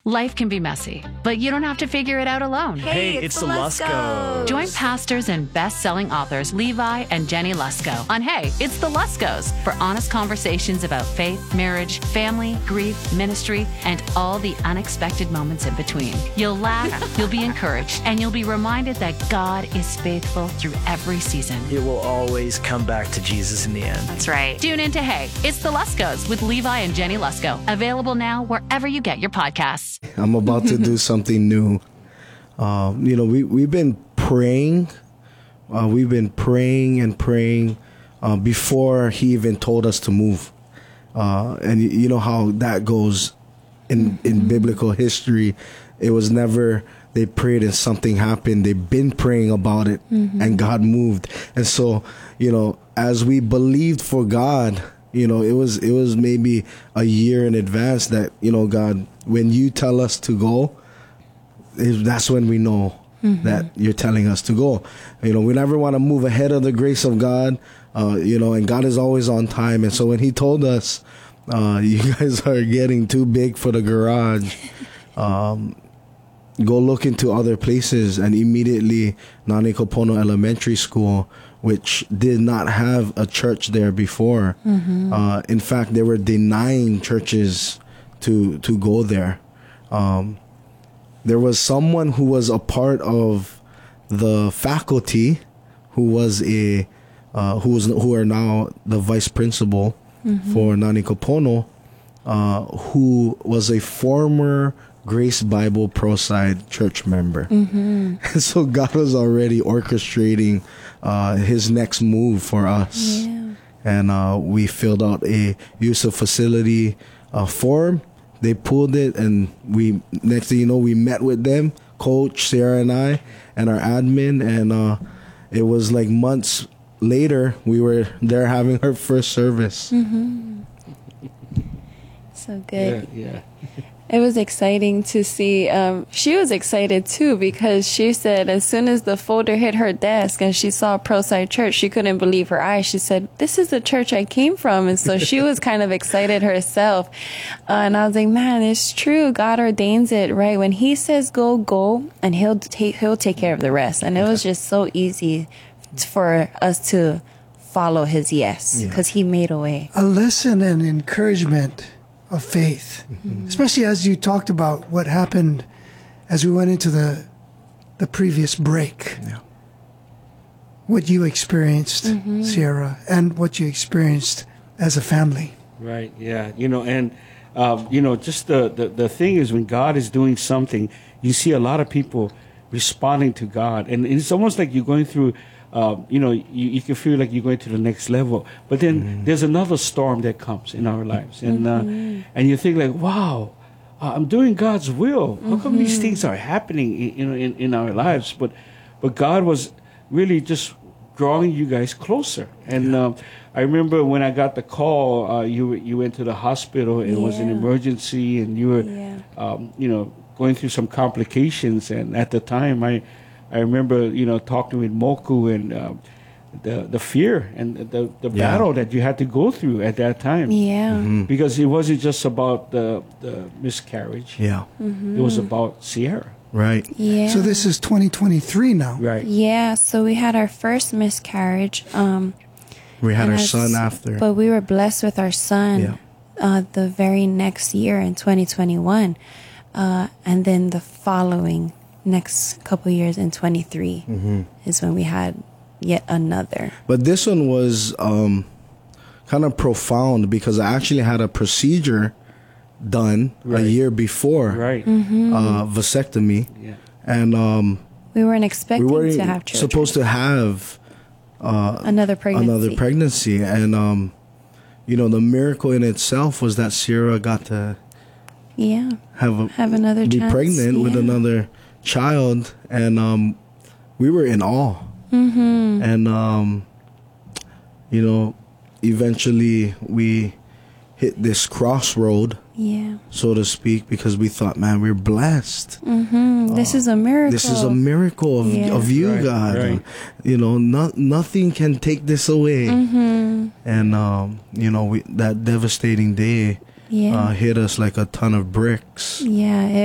Life can be messy, but you don't have to figure it out alone. Hey, it's the Luskos. Join pastors and best-selling authors Levi and Jenny Lusko on Hey, It's the Luskos for honest conversations about faith, marriage, family, grief, ministry, and all the unexpected moments in between. You'll laugh, you'll be encouraged, and you'll be reminded that God is faithful through every season. It will always come back to Jesus in the end. That's right. Tune in to Hey, It's the Luskos with Levi and Jenny Lusko. Available now wherever you get your podcasts. I'm about to do something new. We've been praying. We've been praying and praying before he even told us to move. And you know how that goes in biblical history. It was never they prayed and something happened. They've been praying about it and God moved. And so, as we believed for God, it was maybe a year in advance that, God, when you tell us to go, that's when we know that you're telling us to go. We never want to move ahead of the grace of God, and God is always on time. And so when he told us, you guys are getting too big for the garage, go look into other places. And immediately Nani Kopono Elementary School, which did not have a church there before. In fact, they were denying churches to go there. There was someone who was a part of the faculty who are now the vice principal for Nani Kopono, who was a former Grace Bible Proside church member. And so God was already orchestrating his next move for us. Yeah. And we filled out a use of facility form. They pulled it, and next thing you know, we met with them, Coach, Sarah, and I, and our admin. And it was like months later, we were there having our first service. So good. Yeah. It was exciting to see. She was excited too, because she said as soon as the folder hit her desk and she saw Proside Church, she couldn't believe her eyes. She said, "This is the church I came from." And so she was kind of excited herself. And I was like, man, it's true. God ordains it, right? When he says go, and he'll take care of the rest. And it was just so easy for us to follow his yes, because he made a way. A lesson and encouragement of faith, especially as you talked about what happened as we went into the previous break. Yeah. What you experienced, Sierra, and what you experienced as a family. Right, yeah. Just the thing is, when God is doing something, you see a lot of people responding to God. And it's almost like you're going through, you can feel like you're going to the next level. But then there's another storm that comes in our lives. And you think like, wow, I'm doing God's will. How come these things are happening in our lives? But God was really just drawing you guys closer. And I remember when I got the call, you went to the hospital. It was an emergency, and you were, going through some complications. And at the time, I remember, talking with Moku and the fear and the battle that you had to go through at that time. Yeah. Because it wasn't just about the miscarriage. Yeah. It was about Sierra. Right. Yeah. So this is 2023 now. Right. Yeah. So we had our first miscarriage. We had our son after. But we were blessed with our son the very next year in 2021. And then the following next couple years in 23 is when we had yet another. But this one was kind of profound, because I actually had a procedure done a year before, vasectomy. Yeah. And we weren't expecting to have children. Supposed to have another pregnancy. And the miracle in itself was that Sierra got to have another be chance, pregnant with another child. And we were in awe. And eventually we hit this crossroad, so to speak, because we thought, man, we're blessed. This is a miracle. This is a miracle of you, God. Right. Nothing can take this away. And that devastating day hit us like a ton of bricks. Yeah.